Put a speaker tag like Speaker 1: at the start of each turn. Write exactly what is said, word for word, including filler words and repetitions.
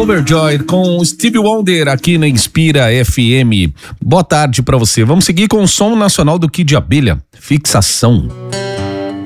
Speaker 1: Overjoyed com Stevie Wonder aqui na Inspira F M. Boa tarde pra você. Vamos seguir com o som nacional do Kid Abelha, Fixação.